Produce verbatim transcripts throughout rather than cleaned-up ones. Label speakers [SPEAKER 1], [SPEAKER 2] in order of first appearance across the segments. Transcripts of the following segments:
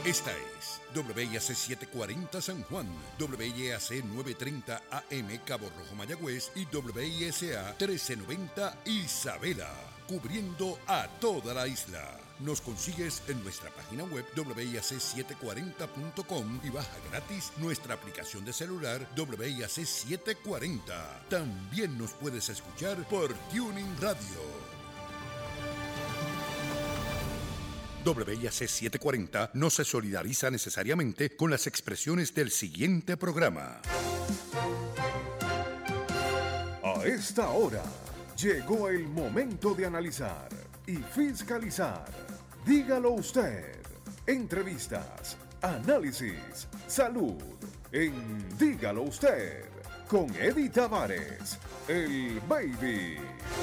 [SPEAKER 1] Esta es W I A C setecientos cuarenta San Juan, W I A C novecientos treinta A M Cabo Rojo Mayagüez y W I S A trece noventa Isabela, cubriendo a toda la isla. Nos consigues en nuestra página web W I A C setecientos cuarenta punto com y baja gratis nuestra aplicación de celular W I A C setecientos cuarenta. También nos puedes escuchar por Tuning Radio. W I A C setecientos cuarenta no se solidariza necesariamente con las expresiones del siguiente programa.
[SPEAKER 2] A esta hora llegó el momento de analizar y fiscalizar. Dígalo usted. Entrevistas, análisis, salud. En Dígalo usted con Eddie Tavares, el Baby.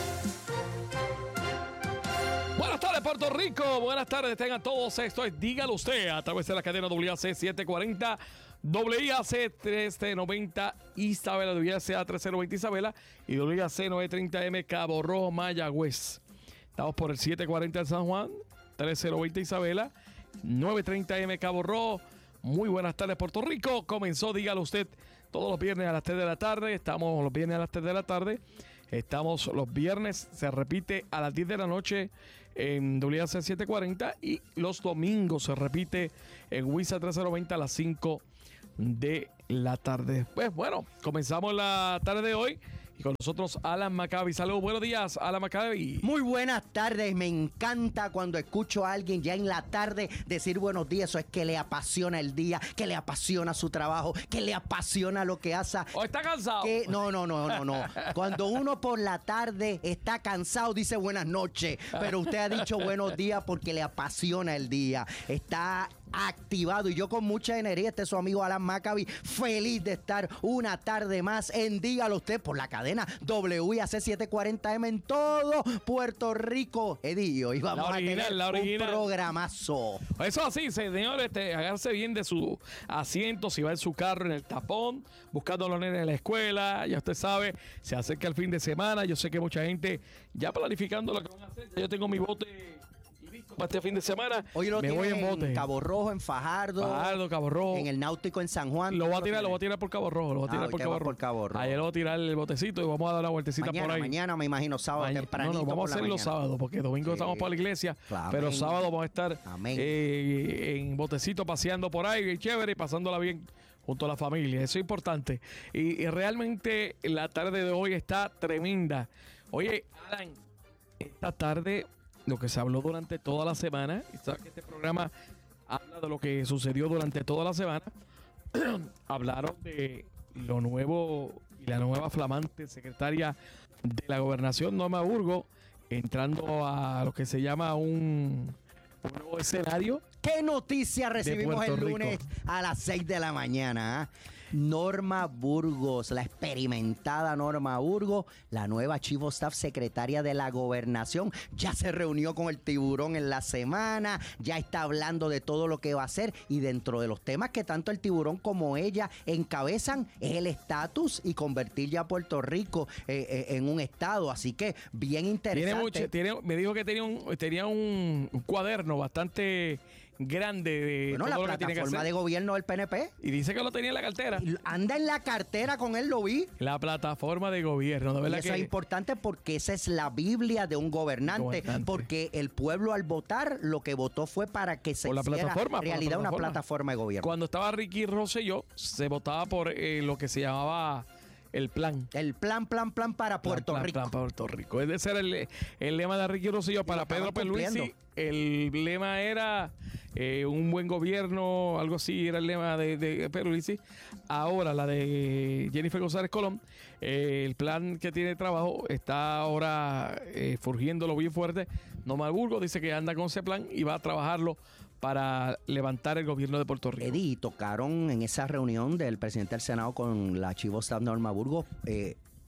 [SPEAKER 3] Buenas tardes, Puerto Rico. Buenas tardes, tengan todos. Esto es Dígalo usted a través de la cadena W I A C setecientos cuarenta, W I A C trece noventa Isabela, W I A C trece noventa Isabela y W I A C novecientos treinta M Cabo Rojo Mayagüez. Estamos por el setecientos cuarenta en San Juan, trece noventa Isabela, novecientos treinta M Cabo Rojo. Muy buenas tardes, Puerto Rico. Comenzó Dígalo usted todos los viernes a las tres de la tarde. Estamos los viernes a las tres de la tarde. Estamos los viernes, se repite a las diez de la noche en W I A C setecientos cuarenta y los domingos se repite en W I S A trece noventa a las cinco de la tarde. Pues bueno, comenzamos la tarde de hoy y con nosotros Alan Maccabi. Saludos, buenos días, Alan Maccabi.
[SPEAKER 4] Muy buenas tardes, me encanta cuando escucho a alguien ya en la tarde decir buenos días. Eso es que le apasiona el día, que le apasiona su trabajo, que le apasiona lo que hace.
[SPEAKER 3] ¿O está cansado?
[SPEAKER 4] Que, no, no, no, no, no. Cuando uno por la tarde está cansado dice buenas noches, pero usted ha dicho buenos días porque le apasiona el día. Está activado y yo con mucha energía. Este es su amigo Alan Maccabi, feliz de estar una tarde más en Dígalo usted por la cadena W I A C setecientos cuarenta M en todo Puerto Rico. Eddie, hoy vamos
[SPEAKER 3] la original,
[SPEAKER 4] a tener
[SPEAKER 3] la original.
[SPEAKER 4] un programazo.
[SPEAKER 3] Eso así, señores, este, háganse bien de su asiento, si va en su carro en el tapón, buscando a los nenes en la escuela, ya usted sabe, se acerca el fin de semana. Yo sé que mucha gente ya planificando lo que van a hacer. Yo tengo mi bote para este fin de semana.
[SPEAKER 4] Hoy lo
[SPEAKER 3] me voy en bote.
[SPEAKER 4] En Cabo Rojo, en Fajardo.
[SPEAKER 3] Fajardo, Cabo Rojo.
[SPEAKER 4] En el Náutico en San Juan.
[SPEAKER 3] Lo voy a tirar, lo voy a tirar por Cabo Rojo. Lo voy a tirar
[SPEAKER 4] ah,
[SPEAKER 3] por, Cabo Rojo.
[SPEAKER 4] por Cabo Rojo.
[SPEAKER 3] Ayer lo voy a tirar el botecito y vamos a dar la vueltecita
[SPEAKER 4] mañana,
[SPEAKER 3] por ahí.
[SPEAKER 4] Mañana, me imagino, sábado
[SPEAKER 3] Mañana,
[SPEAKER 4] tempranito.
[SPEAKER 3] No, no, vamos a hacerlo sábado, porque domingo sí. estamos para la iglesia. Amén. Pero sábado vamos a estar eh, en botecito paseando por ahí, bien chévere, y pasándola bien junto a la familia. Eso es importante. Y, y realmente la tarde de hoy está tremenda. Oye, Alan, esta tarde, lo que se habló durante toda la semana, y sabes que este programa habla de lo que sucedió durante toda la semana. Hablaron de lo nuevo y la nueva flamante secretaria de la gobernación, Norma Burgos, entrando a lo que se llama un, un nuevo escenario.
[SPEAKER 4] ¿Qué noticia recibimos el lunes a las seis de la mañana? Norma Burgos, la experimentada Norma Burgos, la nueva Chief of Staff secretaria de la gobernación, ya se reunió con el tiburón en la semana, ya está hablando de todo lo que va a hacer y dentro de los temas que tanto el tiburón como ella encabezan es el estatus y convertir ya a Puerto Rico eh, eh, en un estado, así que bien interesante.
[SPEAKER 3] Tiene mucho, tiene, me dijo que tenía un, tenía un, un cuaderno bastante grande de
[SPEAKER 4] bueno,
[SPEAKER 3] todo
[SPEAKER 4] la
[SPEAKER 3] lo que tiene que
[SPEAKER 4] plataforma
[SPEAKER 3] hacer.
[SPEAKER 4] de gobierno del P N P.
[SPEAKER 3] Y dice que lo tenía en la cartera.
[SPEAKER 4] Y anda en la cartera con él, lo vi.
[SPEAKER 3] La plataforma de gobierno, de verdad.
[SPEAKER 4] Y eso
[SPEAKER 3] que
[SPEAKER 4] es importante porque esa es la Biblia de un gobernante,
[SPEAKER 3] gobernante.
[SPEAKER 4] Porque el pueblo al votar lo que votó fue para que se
[SPEAKER 3] por la
[SPEAKER 4] hiciera
[SPEAKER 3] plataforma,
[SPEAKER 4] realidad
[SPEAKER 3] por la
[SPEAKER 4] una
[SPEAKER 3] plataforma.
[SPEAKER 4] plataforma de gobierno.
[SPEAKER 3] Cuando estaba Ricky Rosselló, se votaba por eh, lo que se llamaba el plan.
[SPEAKER 4] El plan, plan, plan para Puerto
[SPEAKER 3] plan,
[SPEAKER 4] Rico.
[SPEAKER 3] Plan, plan para Puerto Rico. Ese ser el, el lema de Ricky Rosselló para Pedro Pierluisi. El lema era eh, un buen gobierno, algo así era el lema de, de Pierluisi. Ahora la de Jennifer González Colón, eh, el plan que tiene de trabajo está ahora eh, surgiéndolo bien fuerte. Norma Burgos dice que anda con ese plan y va a trabajarlo para levantar el gobierno de Puerto Rico.
[SPEAKER 4] Eddie, tocaron en esa reunión del presidente del Senado con la Chief of Staff Norma Burgos eh,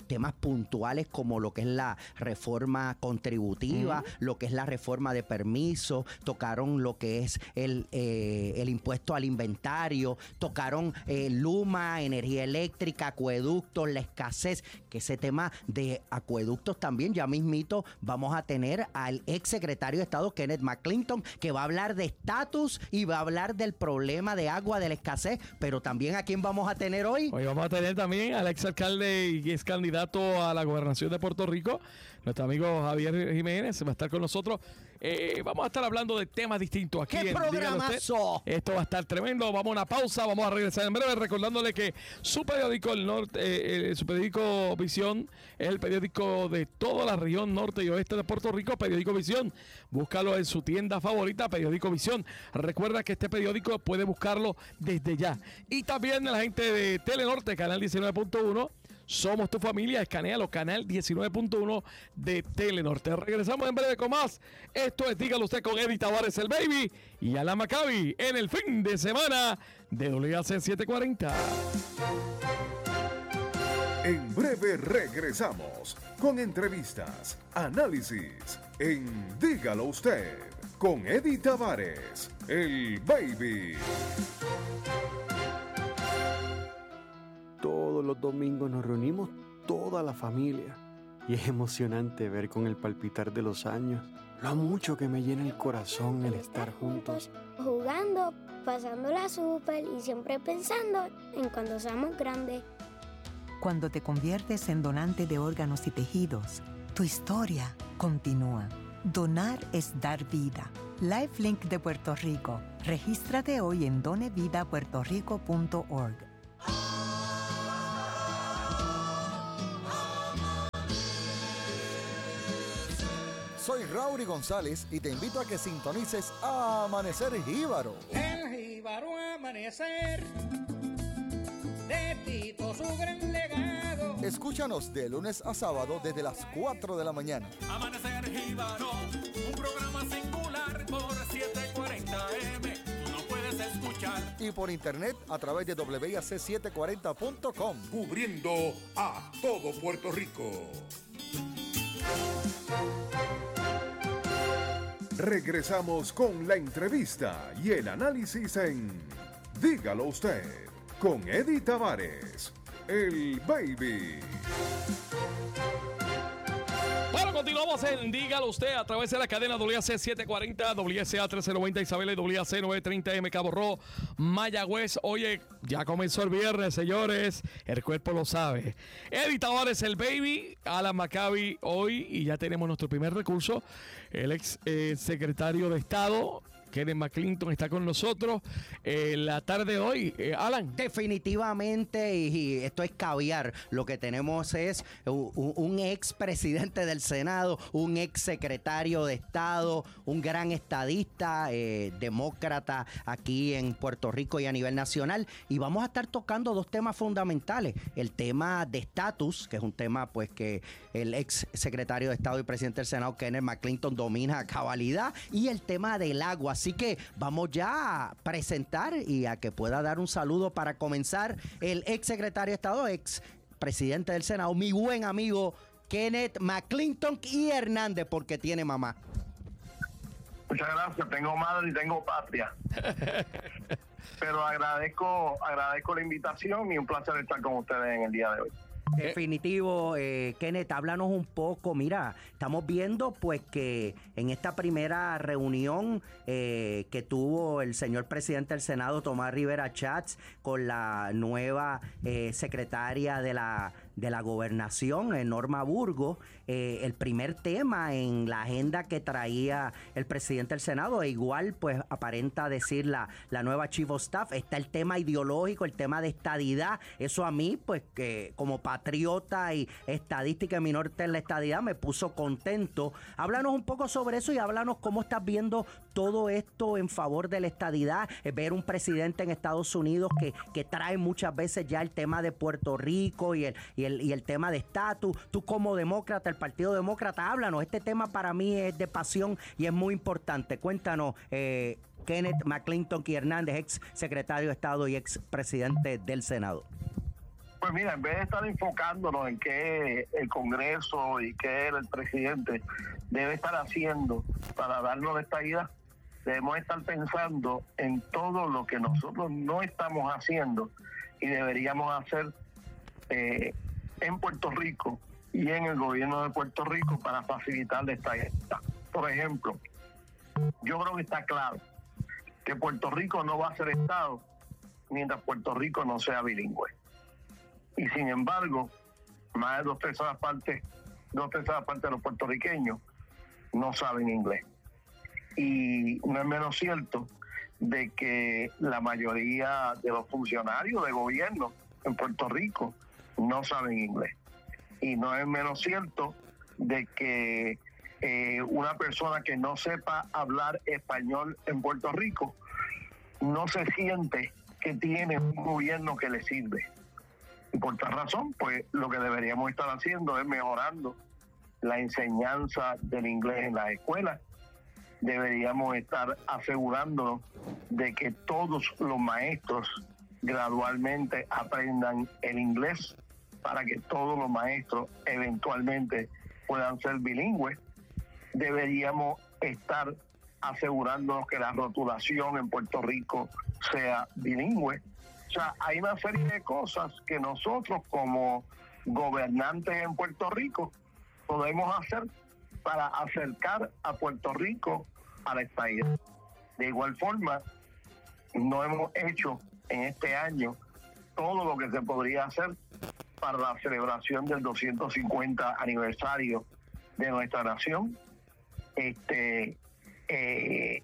[SPEAKER 4] temas puntuales como lo que es la reforma contributiva, uh-huh. lo que es la reforma de permisos, tocaron lo que es el, eh, el impuesto al inventario, tocaron eh, Luma, energía eléctrica, acueductos, la escasez, que ese tema de acueductos también, ya mismito vamos a tener al ex secretario de Estado Kenneth McClinton, que va a hablar de estatus y va a hablar del problema de agua, de la escasez, pero también ¿a quién vamos a tener hoy?
[SPEAKER 3] Hoy vamos a tener también al ex alcalde y ex candidato a la gobernación de Puerto Rico, nuestro amigo Javier Jiménez, va a estar con nosotros. Eh, vamos a estar hablando de temas distintos aquí.
[SPEAKER 4] ¡Qué
[SPEAKER 3] en
[SPEAKER 4] programazo!
[SPEAKER 3] Esto va a estar tremendo. Vamos a una pausa, vamos a regresar en breve recordándole que su periódico, el norte, eh, eh, su periódico Visión, es el periódico de toda la región norte y oeste de Puerto Rico, Periódico Visión. Búscalo en su tienda favorita, Periódico Visión. Recuerda que este periódico puede buscarlo desde ya. Y también la gente de Telenorte, Canal diecinueve punto uno. Somos tu familia, escanéalo, Canal diecinueve punto uno de Telenorte. Regresamos en breve con más. Esto es Dígalo Usted con Eddie Tavares, el Baby, y Alan Maccabi en el fin de semana de W A C setecientos cuarenta.
[SPEAKER 2] En breve regresamos con entrevistas, análisis en Dígalo Usted con Eddie Tavares, el Baby.
[SPEAKER 5] Todos los domingos nos reunimos toda la familia y es emocionante ver con el palpitar de los años lo mucho que me llena el corazón el estar juntos.
[SPEAKER 6] Jugando, pasándola súper y siempre pensando en cuando seamos grandes.
[SPEAKER 7] Cuando te conviertes en donante de órganos y tejidos, tu historia continúa. Donar es dar vida. LifeLink de Puerto Rico. Regístrate hoy en done vida puerto rico punto org.
[SPEAKER 8] Soy Raury González y te invito a que sintonices a Amanecer Jíbaro.
[SPEAKER 9] El Jíbaro Amanecer, de Tito su gran legado.
[SPEAKER 8] Escúchanos de lunes a sábado desde las cuatro de la mañana.
[SPEAKER 10] Amanecer Jíbaro, un programa singular por setecientos cuarenta A M. Tú no puedes escuchar.
[SPEAKER 8] Y por internet a través de W A C setecientos cuarenta punto com.
[SPEAKER 1] Cubriendo a todo Puerto Rico.
[SPEAKER 2] Regresamos con la entrevista y el análisis en Dígalo Usted con Eddie Tavares, el Baby.
[SPEAKER 3] Bueno, continuamos en Dígalo Usted a través de la cadena W A C setecientos cuarenta, W S A trece noventa Isabela y W A C novecientos treinta M Cabo Rojo, Mayagüez. Oye, ya comenzó el viernes, señores. El cuerpo lo sabe. Eddie Tavares, el Baby, Alan Maccabi hoy, y ya tenemos nuestro primer recurso. El ex eh, secretario de Estado, Kenneth McClinton, está con nosotros eh, la tarde de hoy. Eh, Alan.
[SPEAKER 4] Definitivamente, y, y esto es caviar. Lo que tenemos es un, un ex presidente del Senado, un ex secretario de Estado, un gran estadista, eh, demócrata aquí en Puerto Rico y a nivel nacional. Y vamos a estar tocando dos temas fundamentales. El tema de estatus, que es un tema pues que el ex secretario de Estado y presidente del Senado, Kenneth McClinton, domina a cabalidad, y el tema del agua. Así que vamos ya a presentar y a que pueda dar un saludo para comenzar el ex secretario de Estado, ex presidente del Senado, mi buen amigo Kenneth McClinton y Hernández, porque tiene mamá.
[SPEAKER 11] Muchas gracias, tengo madre y tengo patria. Pero agradezco, agradezco la invitación y un placer estar con ustedes en el día de hoy.
[SPEAKER 4] Definitivo, eh, Kenneth, háblanos un poco. Mira, estamos viendo pues que en esta primera reunión eh, que tuvo el señor presidente del Senado, Tomás Rivera Schatz, con la nueva eh, secretaria de la de la gobernación, eh, Norma Burgos, eh, el primer tema en la agenda que traía el presidente del Senado, e igual pues aparenta decir la, la nueva Chief of Staff, está el tema ideológico, el tema de estadidad. Eso a mí pues que como patriota y estadística en mi norte en la estadidad me puso contento. Háblanos un poco sobre eso y háblanos cómo estás viendo todo esto en favor de la estadidad, eh, ver un presidente en Estados Unidos que, que trae muchas veces ya el tema de Puerto Rico y el, y el, y el tema de estatus. Tú como demócrata, el Partido Demócrata, háblanos. Este tema para mí es de pasión y es muy importante. Cuéntanos, eh, Kenneth McClinton y Hernández, ex secretario de Estado y ex presidente del Senado.
[SPEAKER 11] Pues mira, en vez de estar enfocándonos en qué el Congreso y qué el presidente debe estar haciendo para darnos esta idea, debemos estar pensando en todo lo que nosotros no estamos haciendo y deberíamos hacer eh, en Puerto Rico y en el gobierno de Puerto Rico para facilitar esta idea. Por ejemplo, yo creo que está claro que Puerto Rico no va a ser Estado mientras Puerto Rico no sea bilingüe. Y sin embargo, más de dos terceras partes, dos terceras partes de los puertorriqueños no saben inglés. Y no es menos cierto de que la mayoría de los funcionarios de gobierno en Puerto Rico no saben inglés. Y no es menos cierto de que eh, una persona que no sepa hablar español en Puerto Rico no se siente que tiene un gobierno que le sirve. Y por tal razón, pues lo que deberíamos estar haciendo es mejorando la enseñanza del inglés en las escuelas. Deberíamos estar asegurándonos de que todos los maestros gradualmente aprendan el inglés para que todos los maestros eventualmente puedan ser bilingües. Deberíamos estar asegurándonos que la rotulación en Puerto Rico sea bilingüe. O sea, hay una serie de cosas que nosotros como gobernantes en Puerto Rico podemos hacer para acercar a Puerto Rico a la estadía. De igual forma, no hemos hecho en este año todo lo que se podría hacer para la celebración del doscientos cincuenta aniversario de nuestra nación. Este, eh,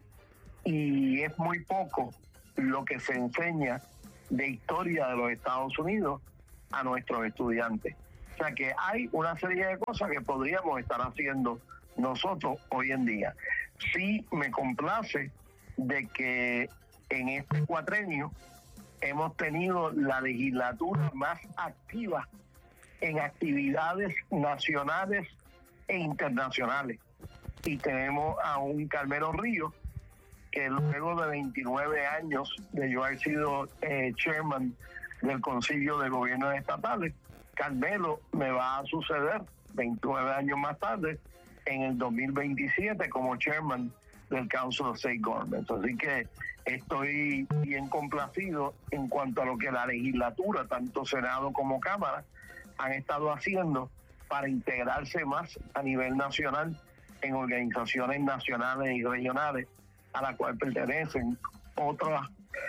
[SPEAKER 11] y es muy poco lo que se enseña de historia de los Estados Unidos a nuestros estudiantes. O sea que hay una serie de cosas que podríamos estar haciendo nosotros hoy en día. Sí me complace de que en este cuatrenio hemos tenido la legislatura más activa en actividades nacionales e internacionales. Y tenemos a un Carmelo Ríos que luego de veintinueve años de yo haber sido eh, chairman del Concilio de Gobiernos Estatales, Carmelo me va a suceder veintinueve años más tarde, en el dos mil veintisiete, como chairman del Council of State Governments. Así que estoy bien complacido en cuanto a lo que la legislatura, tanto Senado como Cámara, han estado haciendo para integrarse más a nivel nacional en organizaciones nacionales y regionales a la cual pertenecen otros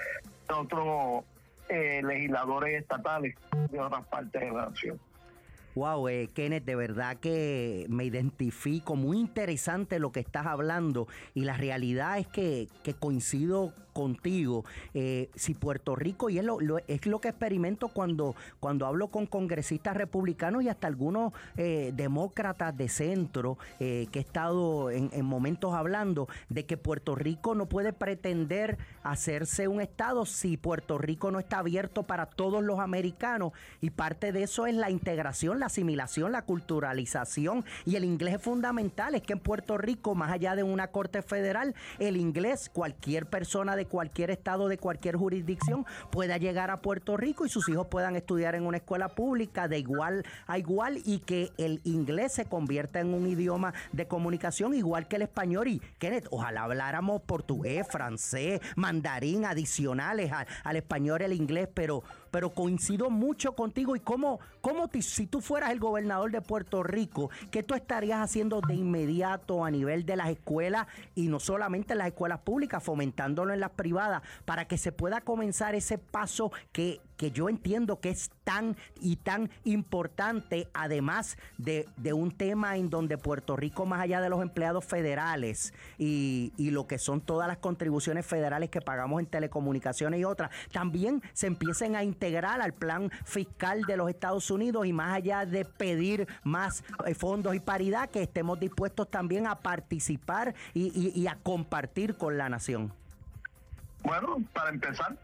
[SPEAKER 11] otros eh, legisladores estatales de otras partes de la nación.
[SPEAKER 4] Wow, eh, Kenneth, de verdad que me identifico, muy interesante lo que estás hablando y la realidad es que, que coincido contigo. Eh, si Puerto Rico, y es lo, lo, es lo que experimento cuando, cuando hablo con congresistas republicanos y hasta algunos eh, demócratas de centro, eh, que he estado en, en momentos hablando de que Puerto Rico no puede pretender hacerse un estado si Puerto Rico no está abierto para todos los americanos, y parte de eso es la integración, la asimilación, la culturalización, y el inglés es fundamental. Es que en Puerto Rico, más allá de una corte federal, el inglés, cualquier persona de cualquier estado, de cualquier jurisdicción, pueda llegar a Puerto Rico y sus hijos puedan estudiar en una escuela pública de igual a igual, y que el inglés se convierta en un idioma de comunicación igual que el español. Y Kenneth, ojalá habláramos portugués, francés, mandarín adicionales al, al español, el inglés, pero pero coincido mucho contigo. Y cómo, cómo te, si tú fueras el gobernador de Puerto Rico, ¿qué tú estarías haciendo de inmediato a nivel de las escuelas, y no solamente en las escuelas públicas, fomentándolo en las privadas, para que se pueda comenzar ese paso que, que yo entiendo que es tan y tan importante, además de, de un tema en donde Puerto Rico, más allá de los empleados federales y, y lo que son todas las contribuciones federales que pagamos en telecomunicaciones y otras, también se empiecen a integrar al plan fiscal de los Estados Unidos, y más allá de pedir más eh, fondos y paridad, que estemos dispuestos también a participar y, y, y a compartir con la nación.
[SPEAKER 11] Bueno, para empezar,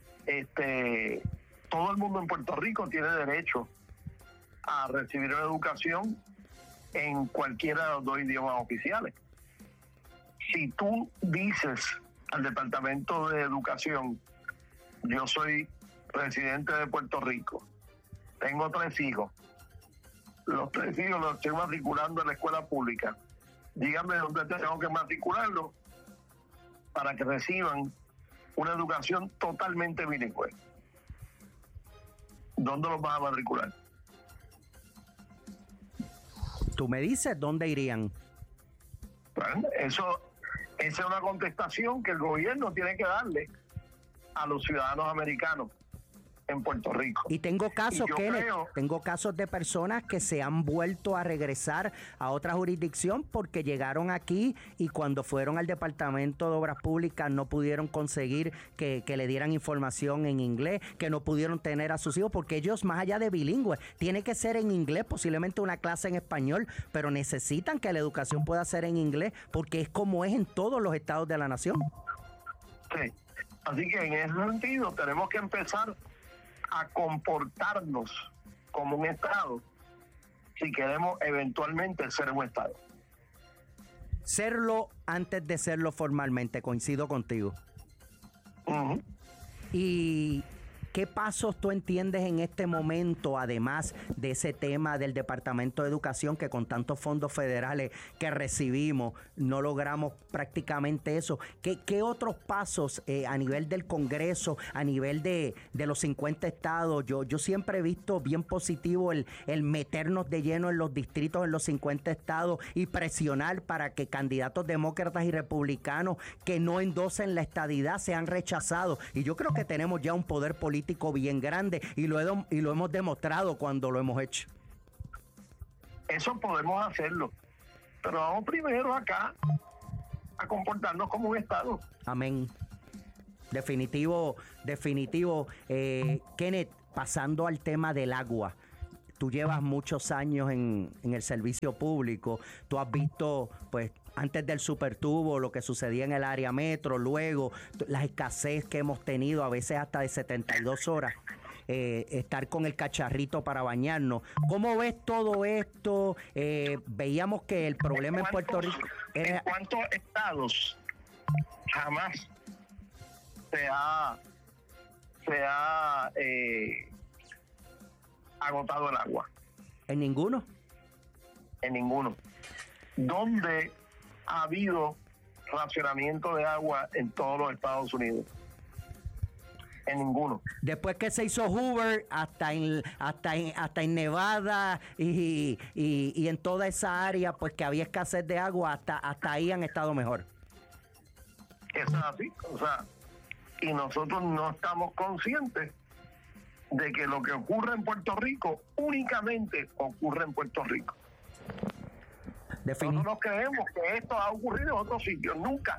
[SPEAKER 11] este, todo el mundo en Puerto Rico tiene derecho a recibir una educación en cualquiera de los dos idiomas oficiales. Si tú dices al Departamento de Educación, yo soy residente de Puerto Rico, tengo tres hijos. Los tres hijos los estoy matriculando en la escuela pública. Díganme dónde tengo que matricularlos para que reciban una educación totalmente bilingüe. ¿Dónde los vas a matricular?
[SPEAKER 4] Tú me dices dónde irían.
[SPEAKER 11] Bueno, eso, esa es una contestación que el gobierno tiene que darle a los ciudadanos americanos en Puerto Rico.
[SPEAKER 4] Y tengo casos,
[SPEAKER 11] y yo
[SPEAKER 4] Kenneth,
[SPEAKER 11] creo,
[SPEAKER 4] tengo casos de personas que se han vuelto a regresar a otra jurisdicción porque llegaron aquí y cuando fueron al Departamento de Obras Públicas no pudieron conseguir que, que le dieran información en inglés, que no pudieron tener a sus hijos, porque ellos, más allá de bilingües, tiene que ser en inglés, posiblemente una clase en español, pero necesitan que la educación pueda ser en inglés porque es como es en todos los estados de la nación.
[SPEAKER 11] Sí, así que en ese sentido tenemos que empezar a comportarnos como un estado si queremos eventualmente ser un estado.
[SPEAKER 4] Serlo antes de serlo formalmente, coincido contigo.
[SPEAKER 11] Uh-huh.
[SPEAKER 4] Y ¿qué pasos tú entiendes en este momento, además de ese tema del Departamento de Educación, que con tantos fondos federales que recibimos no logramos prácticamente eso? ¿Qué, qué otros pasos eh, a nivel del Congreso, a nivel de, de los cincuenta estados? Yo, yo siempre he visto bien positivo el, el meternos de lleno en los distritos, en los cincuenta estados y presionar para que candidatos demócratas y republicanos que no endosen la estadidad sean rechazados. Y yo creo que tenemos ya un poder político bien grande y lo, he, y lo hemos demostrado cuando lo hemos hecho.
[SPEAKER 11] Eso podemos hacerlo, pero vamos primero acá a comportarnos como un estado.
[SPEAKER 4] Amén. Definitivo, definitivo. Eh, Kenneth, pasando al tema del agua. Tú llevas muchos años en, en el servicio público. Tú has visto, pues, antes del supertubo, lo que sucedía en el área metro, luego las escasez que hemos tenido, a veces hasta de setenta y dos horas, eh, estar con el cacharrito para bañarnos. ¿Cómo ves todo esto? Eh, veíamos que el problema en, en Puerto Rico...
[SPEAKER 11] Era... ¿En cuántos estados jamás se ha, se ha eh, agotado el agua?
[SPEAKER 4] ¿En ninguno?
[SPEAKER 11] En ninguno. ¿Dónde ha habido racionamiento de agua en todos los Estados Unidos? En ninguno.
[SPEAKER 4] Después que se hizo Hoover, hasta en hasta en, hasta en Nevada y, y, y en toda esa área, pues que había escasez de agua, hasta, hasta ahí han estado mejor.
[SPEAKER 11] Eso es así. O sea, y nosotros no estamos conscientes de que lo que ocurre en Puerto Rico únicamente ocurre en Puerto Rico.
[SPEAKER 4] Defin-
[SPEAKER 11] Nosotros creemos que esto ha ocurrido en otros sitios. Nunca.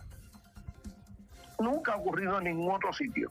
[SPEAKER 11] Nunca ha ocurrido en ningún otro sitio.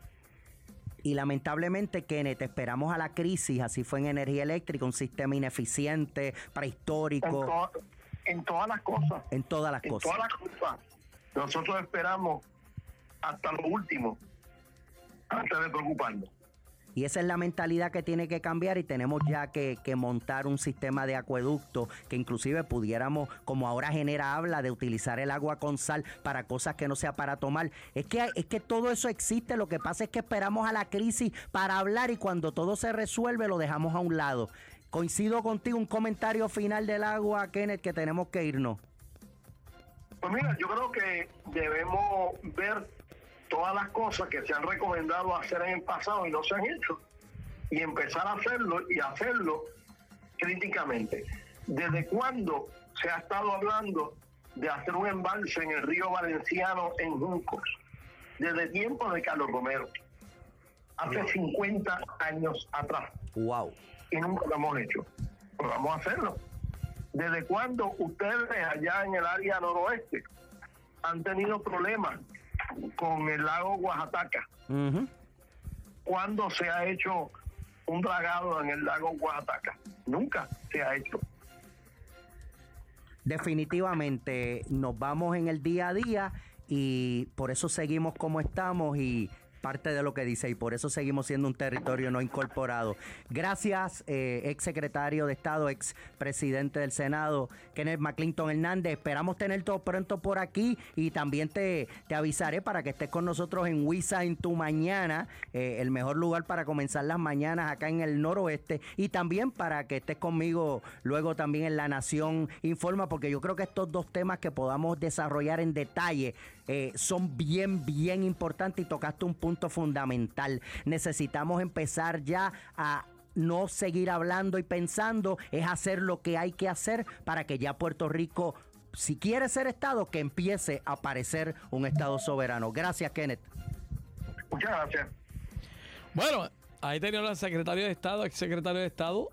[SPEAKER 4] Y lamentablemente, Kenneth, esperamos a la crisis, así fue en energía eléctrica, un sistema ineficiente, prehistórico.
[SPEAKER 11] En, to- en todas las cosas.
[SPEAKER 4] En todas las
[SPEAKER 11] en
[SPEAKER 4] cosas.
[SPEAKER 11] todas las cosas. Nosotros esperamos hasta lo último antes de preocuparnos.
[SPEAKER 4] Y esa es la mentalidad que tiene que cambiar y tenemos ya que, que montar un sistema de acueducto que inclusive pudiéramos, como ahora Genera habla, de utilizar el agua con sal para cosas que no sea para tomar. Es que, es que todo eso existe, lo que pasa es que esperamos a la crisis para hablar y cuando todo se resuelve lo dejamos a un lado. Coincido contigo, un comentario final del agua, Kenneth, que tenemos que irnos.
[SPEAKER 11] Pues mira, yo creo que debemos ver todas las cosas que se han recomendado hacer en el pasado y no se han hecho, y empezar a hacerlo y hacerlo críticamente. ¿Desde cuándo se ha estado hablando de hacer un embalse en el río Valenciano en Juncos? Desde tiempos de Carlos Romero, hace cincuenta años atrás.
[SPEAKER 4] Wow.
[SPEAKER 11] Y nunca lo hemos hecho. Pues vamos a hacerlo. ¿Desde cuándo ustedes allá en el área noroeste han tenido problemas con el lago Oaxaca?
[SPEAKER 4] Uh-huh.
[SPEAKER 11] ¿Cuándo se ha hecho un dragado en el lago Oaxaca? Nunca se ha hecho.
[SPEAKER 4] Definitivamente nos vamos en el día a día y por eso seguimos como estamos y parte de lo que dice, y por eso seguimos siendo un territorio no incorporado. Gracias, eh, ex secretario de Estado, ex presidente del Senado, Kenneth McClinton Hernández. Esperamos tener todo pronto por aquí, y también te, te avisaré para que estés con nosotros en Huiza en tu mañana, eh, el mejor lugar para comenzar las mañanas acá en el noroeste, y también para que estés conmigo luego también en La Nación Informa, porque yo creo que estos dos temas que podamos desarrollar en detalle eh, son bien, bien importantes, y tocaste un punto fundamental. Necesitamos empezar ya a no seguir hablando y pensando, es hacer lo que hay que hacer para que ya Puerto Rico, si quiere ser Estado, que empiece a parecer un Estado soberano. Gracias, Kenneth.
[SPEAKER 11] Muchas gracias.
[SPEAKER 3] Bueno, ahí tenemos al secretario de Estado, ex secretario de Estado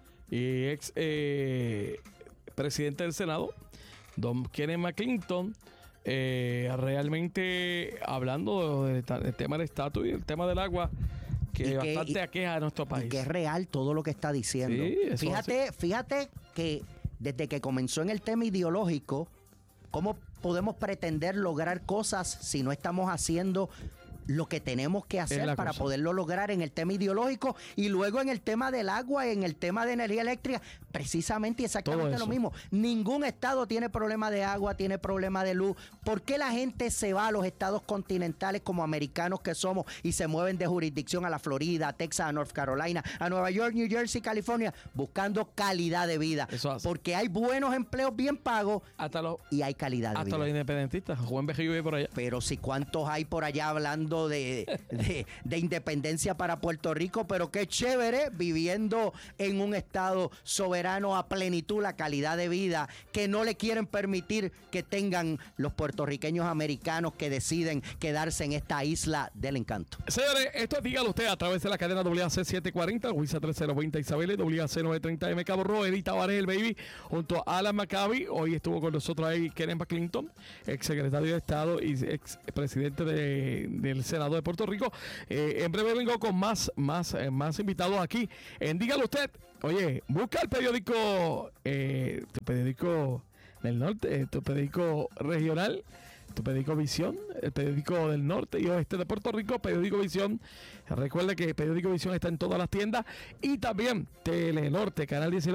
[SPEAKER 3] y ex eh, presidente del Senado, don Kenneth McClinton, eh, realmente hablando del, del tema del estatus y el tema del agua, que, que bastante y, aqueja a nuestro país.
[SPEAKER 4] Y que es real todo lo que está diciendo.
[SPEAKER 3] Sí,
[SPEAKER 4] fíjate, fíjate que desde que comenzó en el tema ideológico, ¿cómo podemos pretender lograr cosas si no estamos haciendo lo que tenemos que hacer para cosa. poderlo lograr en el tema ideológico, y luego en el tema del agua, en el tema de energía eléctrica, precisamente y exactamente lo mismo? Ningún estado tiene problema de agua, tiene problema de luz. ¿Por qué la gente se va a los estados continentales como americanos que somos y se mueven de jurisdicción a la Florida, a Texas, a North Carolina, a Nueva York, New Jersey, California, buscando calidad de vida? Porque hay buenos empleos bien pagos
[SPEAKER 3] hasta los,
[SPEAKER 4] y hay calidad de
[SPEAKER 3] hasta
[SPEAKER 4] vida.
[SPEAKER 3] Hasta los independentistas, Juan Bejido vive por allá.
[SPEAKER 4] Pero si cuántos hay por allá hablando De, de, de independencia para Puerto Rico, pero qué chévere viviendo en un estado soberano a plenitud, la calidad de vida que no le quieren permitir que tengan los puertorriqueños americanos que deciden quedarse en esta isla del encanto.
[SPEAKER 3] Señores, esto es Dígalo Usted a través de la cadena W A C setecientos cuarenta, Huiza trece noventa Isabel, W A C novecientos treinta M Cabo Rojo, Edith Tavares, el baby, junto a Alan Maccabi. Hoy estuvo con nosotros ahí Kenneth McClinton, ex secretario de Estado y ex presidente de, del Senado de Puerto Rico. Eh, en breve vengo con más, más, eh, más invitados aquí en Dígalo Usted. Oye, busca el periódico, eh, tu periódico del norte, eh, tu periódico regional, tu periódico Visión, el periódico del norte y oeste de Puerto Rico, periódico Visión. Recuerda que el periódico Visión está en todas las tiendas, y también Telenorte, Canal diecinueve.